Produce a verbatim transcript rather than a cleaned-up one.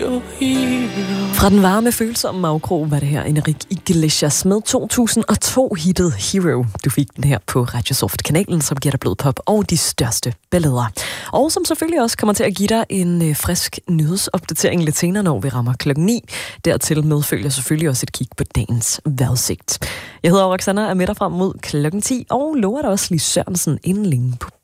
Fra den varme, følsomme magkrog var det her Enrique Iglesias med to tusind og to-hittet Hero. Du fik den her på Radiosoft-kanalen, som giver dig blodpop og de største ballader. Og som selvfølgelig også kommer til at give dig en øh, frisk nyhedsopdatering lidt senere, når vi rammer klokken ni. Dertil medfølger selvfølgelig også et kig på dagens vejrudsigt. Jeg hedder Roxanna, er med dig frem mod klokken ti, og lover dig også lige Sørensen inden længe på